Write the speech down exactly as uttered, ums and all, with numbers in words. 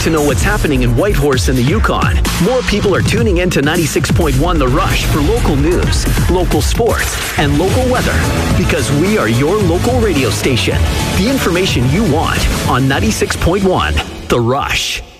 to know what's happening in Whitehorse and the Yukon, more people are tuning in to ninety-six point one The Rush for local news, local sports, and local weather. Because we are your local radio station. The information you want on ninety-six point one The Rush.